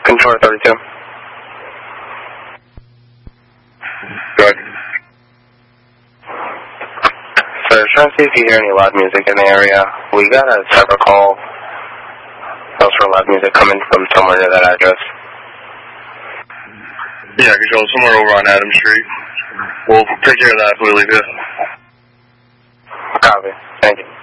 Controller 32. Good. Sir, trying to see if you hear any loud music in the area. We got a cyber call. That was for loud music coming from somewhere near that address. Yeah, Control, somewhere over on Adams Street. We'll take care of that if we leave you. Copy. Thank you.